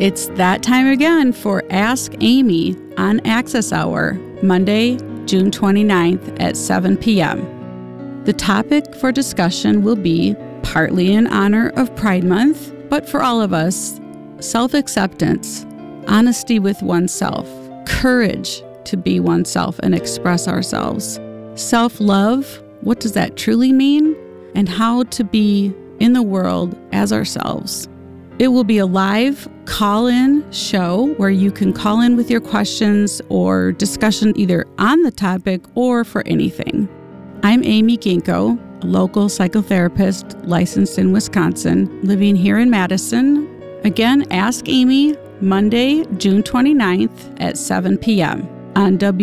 It's that time again for Ask Amy on Access Hour, Monday, June 29th at 7 p.m. The topic for discussion will be, partly in honor of Pride Month, but for all of us, self-acceptance, honesty with oneself, courage to be oneself and express ourselves, self-love, what does that truly mean, and how to be in the world as ourselves. It will be a live call-in show where you can call in with your questions or discussion either on the topic or for anything. I'm Amy Ginkgo, a local psychotherapist licensed in Wisconsin, living here in Madison. Again, Ask Amy, Monday, June 29th at 7 p.m. on